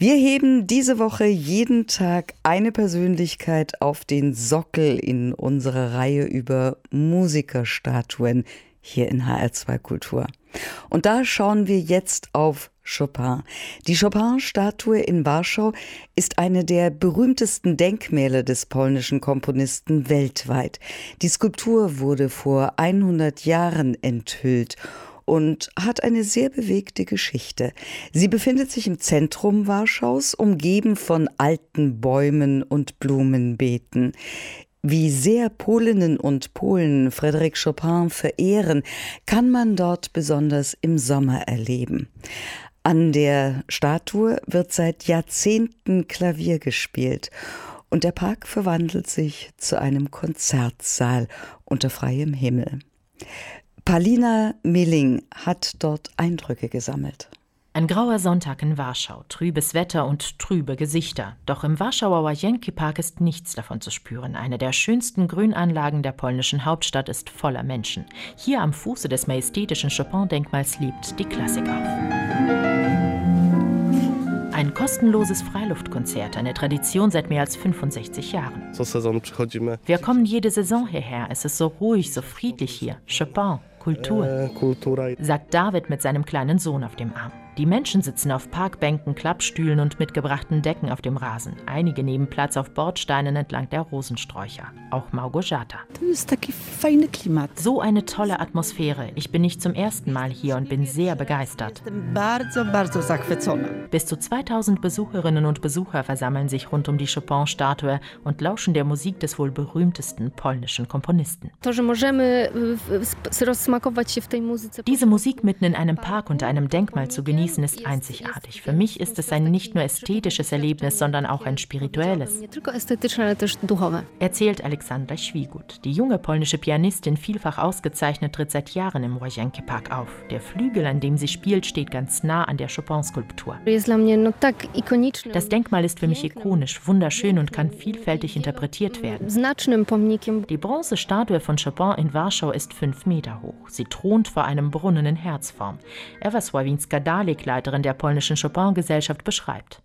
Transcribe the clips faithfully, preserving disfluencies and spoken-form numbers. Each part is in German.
Wir heben diese Woche jeden Tag eine Persönlichkeit auf den Sockel in unserer Reihe über Musikerstatuen hier in H R zwei Kultur. Und da schauen wir jetzt auf Chopin. Die Chopin-Statue in Warschau ist eine der berühmtesten Denkmäler des polnischen Komponisten weltweit. Die Skulptur wurde vor hundert Jahren enthüllt und hat eine sehr bewegte Geschichte. Sie befindet sich im Zentrum Warschaus, umgeben von alten Bäumen und Blumenbeeten. Wie sehr Polinnen und Polen Frédéric Chopin verehren, kann man dort besonders im Sommer erleben. An der Statue wird seit Jahrzehnten Klavier gespielt und der Park verwandelt sich zu einem Konzertsaal unter freiem Himmel. Palina Milling hat dort Eindrücke gesammelt. Ein grauer Sonntag in Warschau, trübes Wetter und trübe Gesichter. Doch im Warschauer Łazienki-Park ist nichts davon zu spüren. Eine der schönsten Grünanlagen der polnischen Hauptstadt ist voller Menschen. Hier am Fuße des majestätischen Chopin-Denkmals lebt die Klassik auf. Ein kostenloses Freiluftkonzert, eine Tradition seit mehr als fünfundsechzig Jahren. Wir kommen jede Saison hierher. Es ist so ruhig, so friedlich hier. Chopin, Kultur, sagt David mit seinem kleinen Sohn auf dem Arm. Die Menschen sitzen auf Parkbänken, Klappstühlen und mitgebrachten Decken auf dem Rasen. Einige nehmen Platz auf Bordsteinen entlang der Rosensträucher. Auch Małgorzata. So eine tolle Atmosphäre. Ich bin nicht zum ersten Mal hier und bin sehr begeistert. Bis zu zweitausend Besucherinnen und Besucher versammeln sich rund um die Chopin-Statue und lauschen der Musik des wohl berühmtesten polnischen Komponisten. Diese Musik mitten in einem Park unter einem Denkmal zu genießen, ist einzigartig. Für mich ist es ein nicht nur ästhetisches Erlebnis, sondern auch ein spirituelles, erzählt Alexandra Świgut. Die junge polnische Pianistin, vielfach ausgezeichnet, tritt seit Jahren im Łazienki-Park auf. Der Flügel, an dem sie spielt, steht ganz nah an der Chopin-Skulptur. Das Denkmal ist für mich ikonisch, wunderschön und kann vielfältig interpretiert werden. Die Bronzestatue von Chopin in Warschau ist fünf Meter hoch. Sie thront vor einem Brunnen in Herzform. Ewa Sławinska-Dalek, Leiterin der polnischen Chopin-Gesellschaft, beschreibt: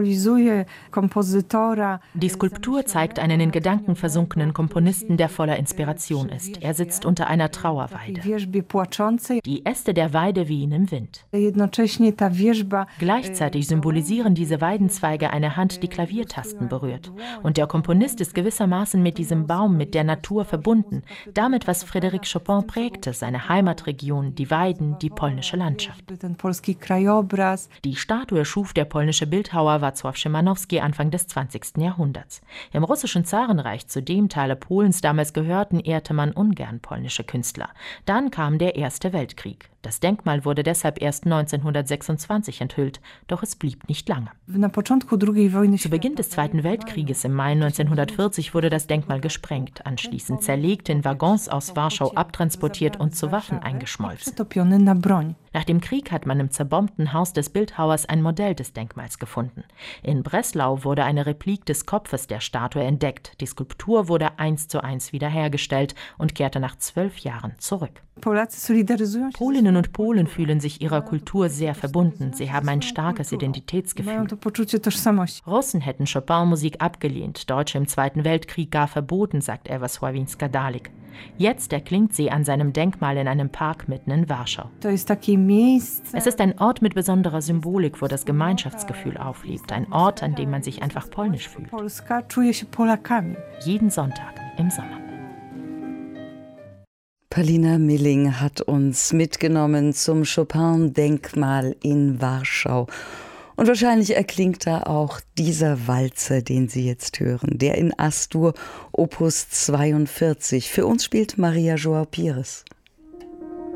Die Skulptur zeigt einen in Gedanken versunkenen Komponisten, der voller Inspiration ist. Er sitzt unter einer Trauerweide. Die Äste der Weide wehen im Wind. Gleichzeitig symbolisieren diese Weidenzweige eine Hand, die Klaviertasten berührt. Und der Komponist ist gewissermaßen mit diesem Baum, mit der Natur verbunden. Damit, was Frédéric Chopin prägte, seine Heimatregion, die Weiden, die polnische Landschaft. Die Statue schuf der polnische Bildhauer Wacław Szymanowski Anfang des zwanzigsten Jahrhunderts. Im russischen Zarenreich, zu dem Teile Polens damals gehörten, ehrte man ungern polnische Künstler. Dann kam der Erste Weltkrieg. Das Denkmal wurde deshalb erst neunzehnhundertsechsundzwanzig enthüllt, doch es blieb nicht lange. Zu Beginn des Zweiten Weltkrieges im Mai neunzehnhundertvierzig wurde das Denkmal gesprengt, anschließend zerlegt, in Waggons aus Warschau abtransportiert und zu Waffen eingeschmolzen. Nach dem Krieg hat man im zerbombten Haus des Bildhauers ein Modell des Denkmals gefunden. In Breslau wurde eine Replik des Kopfes der Statue entdeckt. Die Skulptur wurde eins zu eins wiederhergestellt und kehrte nach zwölf Jahren zurück. Polinnen und Polen fühlen sich ihrer Kultur sehr verbunden. Sie haben ein starkes Identitätsgefühl. Russen hätten Chopin-Musik abgelehnt, Deutsche im Zweiten Weltkrieg gar verboten, sagt Ewa Sławinska-Dalek. Jetzt erklingt sie an seinem Denkmal in einem Park mitten in Warschau. Es ist ein Ort mit besonderer Symbolik, wo das Gemeinschaftsgefühl auflebt. Ein Ort, an dem man sich einfach polnisch fühlt. Jeden Sonntag im Sommer. Palina Milling hat uns mitgenommen zum Chopin-Denkmal in Warschau. Und wahrscheinlich erklingt da auch dieser Walzer, den Sie jetzt hören, der in As-Dur, Opus zweiundvierzig. Für uns spielt Maria João Pires.